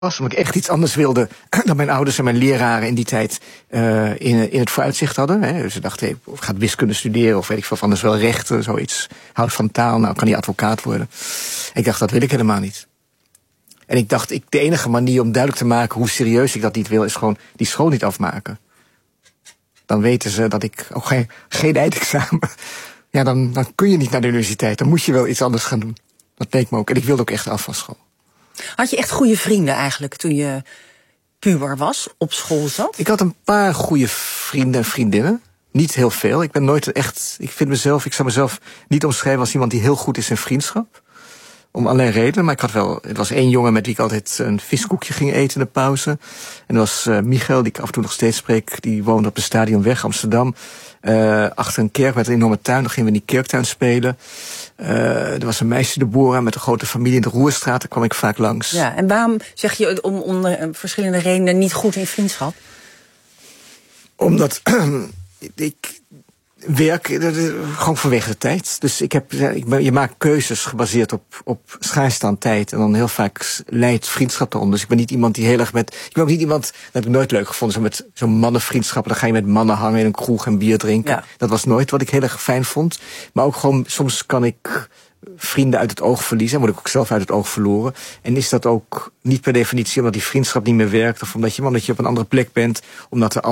was, omdat ik echt iets anders wilde dan mijn ouders en mijn leraren in die tijd in het vooruitzicht hadden. Hè. Dus ze dachten, of gaat wiskunde studeren of weet ik veel, van anders wel rechten, zoiets. Houdt van taal, nou kan hij advocaat worden. Ik dacht, dat wil ik helemaal niet. En ik dacht, de enige manier om duidelijk te maken hoe serieus ik dat niet wil, is gewoon die school niet afmaken. Dan weten ze dat ik ook geen eindexamen. Ja, dan kun je niet naar de universiteit. Dan moet je wel iets anders gaan doen. Dat leek me ook. En ik wilde ook echt af van school. Had je echt goede vrienden eigenlijk toen je puber was, op school zat? Ik had een paar goede vrienden en vriendinnen. Niet heel veel. Ik ben nooit echt. Ik zou mezelf niet omschrijven als iemand die heel goed is in vriendschap. Om allerlei redenen. Maar het was één jongen met wie ik altijd een viskoekje ging eten in de pauze. En dat was Michael, die ik af en toe nog steeds spreek. Die woonde op de Stadionweg, Amsterdam. Achter een kerk met een enorme tuin. Dan gingen we in die kerktuin spelen. Er was een meisje, Deborah, met een grote familie in de Roerstraat. Daar kwam ik vaak langs. Ja, en waarom zeg je om verschillende redenen niet goed in vriendschap? Omdat ik werk gewoon vanwege de tijd. Dus je maakt keuzes gebaseerd op schaarste aan tijd. En dan heel vaak leidt vriendschap daarom. Dus ik ben niet iemand die heel erg ik ben ook niet iemand, dat heb ik nooit leuk gevonden, zo'n mannenvriendschap. Dan ga je met mannen hangen in een kroeg en bier drinken. Ja. Dat was nooit wat ik heel erg fijn vond. Maar ook gewoon, soms kan ik vrienden uit het oog verliezen. En word ik ook zelf uit het oog verloren. En is dat ook niet per definitie omdat die vriendschap niet meer werkt. Of omdat je op een andere plek bent. Omdat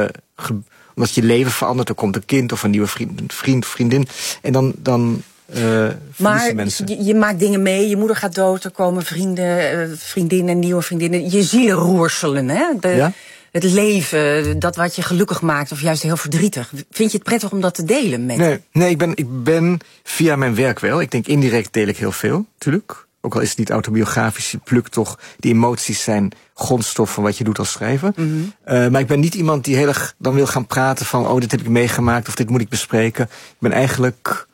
je leven verandert, er komt een kind of een nieuwe vriendin. En dan maar mensen. Je maakt dingen mee, je moeder gaat dood, er komen vriendinnen, nieuwe vriendinnen. Je zielen roerselen, hè? Ja? Het leven, dat wat je gelukkig maakt of juist heel verdrietig. Vind je het prettig om dat te delen met? Nee, ik ben via mijn werk wel. Ik denk indirect deel ik heel veel, natuurlijk. Ook al is het niet autobiografisch, je plukt toch, die emoties zijn grondstof van wat je doet als schrijver. Mm-hmm. Maar ik ben niet iemand die heel erg dan wil gaan praten van, dit heb ik meegemaakt of dit moet ik bespreken. Ik ben eigenlijk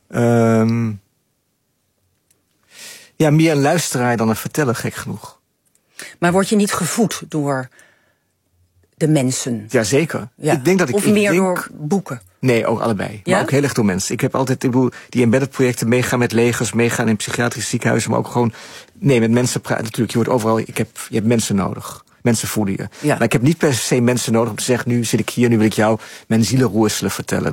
meer een luisteraar dan een verteller, gek genoeg. Maar word je niet gevoed door de mensen? Jazeker. Ja. Ik denk dat of meer door boeken? Nee, ook allebei. Ja? Maar ook heel erg door mensen. Ik heb altijd, die embedded projecten, meegaan met legers, meegaan in psychiatrische ziekenhuizen, maar ook gewoon, met mensen praten. Natuurlijk, je wordt overal, je hebt mensen nodig. Mensen voeden je. Ja. Maar ik heb niet per se mensen nodig om te zeggen, nu zit ik hier, nu wil ik jou mijn zielenroerselen vertellen.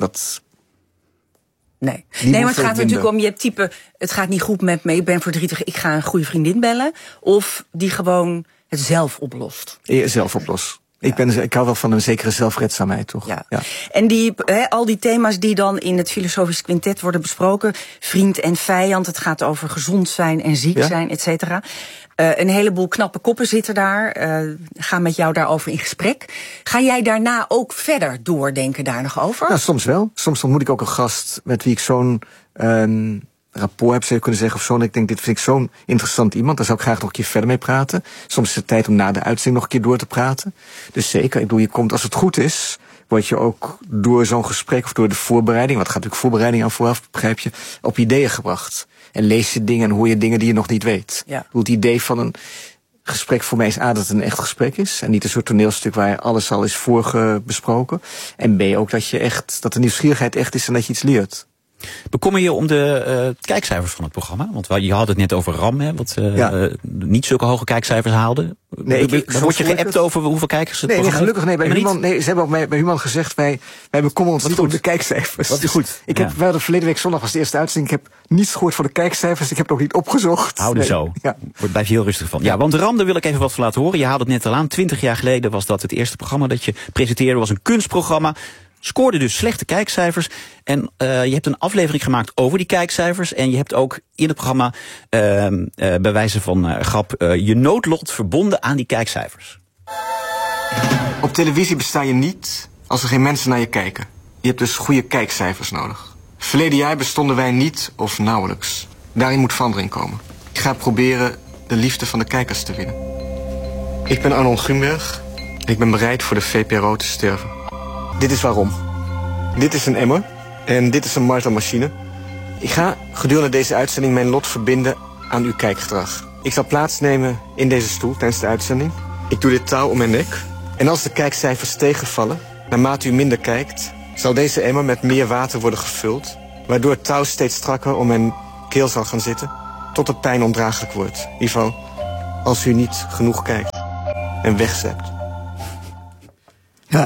Nee, maar het gaat natuurlijk om, je hebt type, het gaat niet goed met me, ik ben verdrietig, ik ga een goede vriendin bellen. Of die gewoon het zelf oplost. Zelf oplost. Ja. Ik hou wel van een zekere zelfredzaamheid, toch? Ja. En al die thema's die dan in het filosofisch quintet worden besproken, vriend en vijand, het gaat over gezond zijn en ziek zijn, et cetera. Een heleboel knappe koppen zitten daar, gaan met jou daarover in gesprek. Ga jij daarna ook verder doordenken daar nog over? Nou, soms wel. Soms ontmoet ik ook een gast met wie ik zo'n rapport heb, zou je kunnen zeggen, of zo. En ik denk, dit vind ik zo'n interessant iemand. Daar zou ik graag nog een keer verder mee praten. Soms is het tijd om na de uitzending nog een keer door te praten. Dus zeker, je komt, als het goed is, word je ook door zo'n gesprek of door de voorbereiding, want er gaat natuurlijk voorbereiding aan vooraf, begrijp je, op ideeën gebracht. En lees je dingen en hoor je dingen die je nog niet weet. Ja. Het idee van een gesprek voor mij is A, dat het een echt gesprek is. En niet een soort toneelstuk waar alles al is voorbesproken. En B, ook dat de nieuwsgierigheid echt is en dat je iets leert. Bekommer je om de kijkcijfers van het programma? Want je had het net over RAM, hè, wat niet zulke hoge kijkcijfers haalde. Nee, word je geappt over hoeveel kijkers het programma gelukkig nee. Ze hebben ook bij Human gezegd, wij bekommeren ons niet om de kijkcijfers. Dat is goed. We hadden verleden week zondag was de eerste uitzending. Ik heb niets gehoord van de kijkcijfers. Ik heb het ook niet opgezocht. Houden zo. Ja. Blijf je heel rustig van. Ja, want RAM, daar wil ik even wat van laten horen. Je haalde het net al aan. 20 jaar geleden was dat het eerste programma dat je presenteerde. Was een kunstprogramma. Scoorde dus slechte kijkcijfers. En je hebt een aflevering gemaakt over die kijkcijfers. En je hebt ook in het programma, bij wijze van grap, je noodlot verbonden aan die kijkcijfers. Op televisie besta je niet als er geen mensen naar je kijken. Je hebt dus goede kijkcijfers nodig. Verleden jaar bestonden wij niet of nauwelijks. Daarin moet verandering komen. Ik ga proberen de liefde van de kijkers te winnen. Ik ben Arnold Grunberg en ik ben bereid voor de VPRO te sterven. Dit is waarom. Dit is een emmer en dit is een martelmachine. Ik ga gedurende deze uitzending mijn lot verbinden aan uw kijkgedrag. Ik zal plaatsnemen in deze stoel tijdens de uitzending. Ik doe dit touw om mijn nek. En als de kijkcijfers tegenvallen, naarmate u minder kijkt, zal deze emmer met meer water worden gevuld, waardoor het touw steeds strakker om mijn keel zal gaan zitten, tot de pijn ondraaglijk wordt. Ivo, Als u niet genoeg kijkt en wegzept. Ja.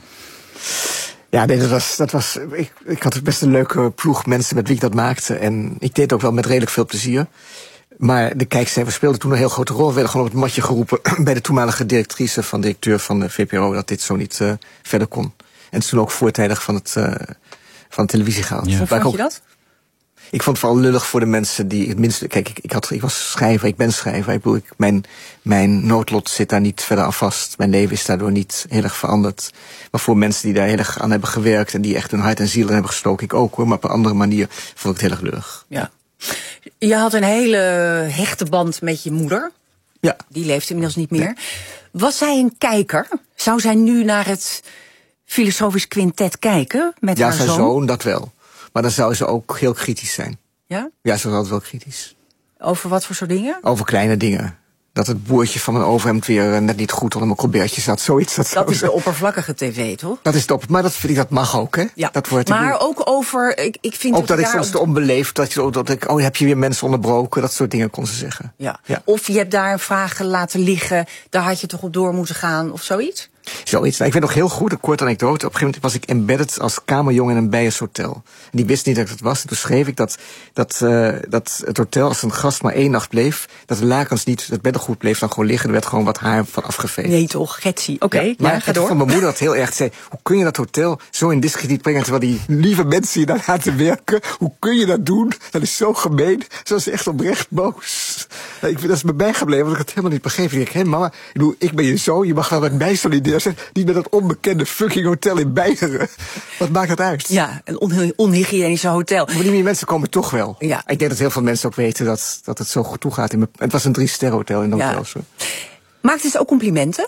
Ja, nee, dat was ik had best een leuke ploeg mensen met wie ik dat maakte. En ik deed ook wel met redelijk veel plezier. Maar de kijkcijfers speelden toen een heel grote rol. We werden gewoon op het matje geroepen bij de toenmalige directeur van de VPRO... dat dit zo niet verder kon. En het is toen ook voortijdig van de televisie gehaald. Ja. Hoe vond je dat? Ik vond het vooral lullig voor de mensen die het minste... Kijk, ik was schrijver, ik ben schrijver. Mijn noodlot zit daar niet verder aan vast. Mijn leven is daardoor niet heel erg veranderd. Maar voor mensen die daar heel erg aan hebben gewerkt... en die echt hun hart en ziel in hebben gestoken, ik ook hoor... maar op een andere manier vond ik het heel erg lullig. Ja. Je had een hele hechte band met je moeder. Ja. Die leeft inmiddels niet meer. Nee. Was zij een kijker? Zou zij nu naar het Filosofisch Quintet kijken met haar zoon? Ja, zijn zoon, dat wel. Maar dan zou ze ook heel kritisch zijn. Ja? Ja, ze was altijd wel kritisch. Over wat voor soort dingen? Over kleine dingen. Dat het boertje van mijn overhemd weer net niet goed onder mijn colbertje zat. Zoiets. Dat is de oppervlakkige tv, toch? Dat is maar dat vind ik, dat mag ook, hè? Ja. Dat wordt maar ook over, ik vind ook dat ik soms te onbeleefd, heb je weer mensen onderbroken, dat soort dingen kon ze zeggen. Ja. Ja. Of je hebt daar een vraag laten liggen, daar had je toch op door moeten gaan, of zoiets? Zoiets. Nou, ik weet nog heel goed, een korte anekdote. Op een gegeven moment was ik embedded als kamerjongen in een Beiershotel. En die wist niet dat ik dat was. En toen schreef ik dat het hotel, als een gast maar 1 nacht bleef, dat de lakens niet, het beddengoed bleef dan gewoon liggen. Er werd gewoon wat haar van afgeveegd. Nee toch, getsie. Oké, ja, maar ga door. Van mijn moeder dat heel erg zei, hoe kun je dat hotel zo in diskrediet brengen, terwijl die lieve mensen hier daar laten werken? Hoe kun je dat doen? Dat is zo gemeen. Ze was echt oprecht boos. Nou, dat is me bijgebleven, want ik het helemaal niet begreep. Ik denk, hé mama, ik ben je zoon, je mag wel met mij solideren. Niet met dat onbekende fucking hotel in Beieren. Wat maakt dat uit? Ja, een onhygiënische hotel. Maar die mensen komen toch wel. Ja. Ik denk dat heel veel mensen ook weten dat het zo goed toegaat. Het was een 3-sterren hotel in de hotels. Ja. Maakt het ook complimenten?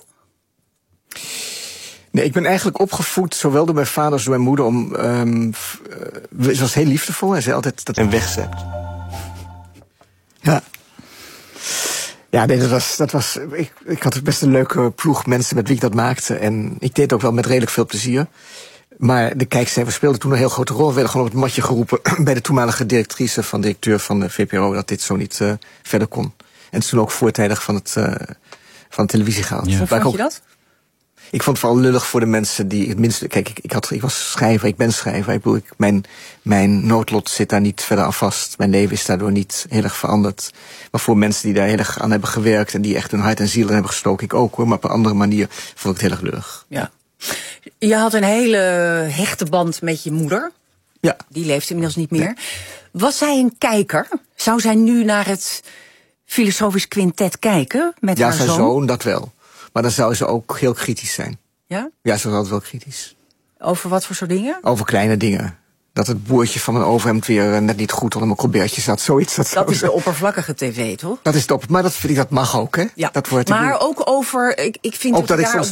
Nee, ik ben eigenlijk opgevoed, zowel door mijn vader als door mijn moeder, om... ze was heel liefdevol en zei altijd dat... En wegzept. Ja. Ja, nee, dat was ik had best een leuke ploeg mensen met wie ik dat maakte. En ik deed ook wel met redelijk veel plezier. Maar de kijkcijfers speelden toen een heel grote rol. We werden gewoon op het matje geroepen bij de toenmalige directeur van de VPRO... dat dit zo niet verder kon. En het is toen ook voortijdig van de televisie gehaald. Ja. Hoe vond je dat? Ik vond het vooral lullig voor de mensen die het minste... Kijk, ik was schrijver, ik ben schrijver. Mijn noodlot zit daar niet verder aan vast. Mijn leven is daardoor niet heel erg veranderd. Maar voor mensen die daar heel erg aan hebben gewerkt... en die echt hun hart en ziel in hebben gestoken, ik ook hoor... maar op een andere manier vond ik het heel erg lullig. Ja. Je had een hele hechte band met je moeder. Ja. Die leeft inmiddels niet meer. Nee. Was zij een kijker? Zou zij nu naar het Filosofisch Quintet kijken met haar zoon? Ja, zijn zoon, dat wel. Maar dan zou ze ook heel kritisch zijn. Ja? Ja, ze was altijd wel kritisch. Over wat voor soort dingen? Over kleine dingen. Dat het boertje van mijn overhemd weer net niet goed onder mijn colbertje zat. Zoiets. Dat is de oppervlakkige tv, toch? Dat is maar dat vind ik, dat mag ook, hè? Ja. Dat wordt maar ook over, ik vind ook dat ik soms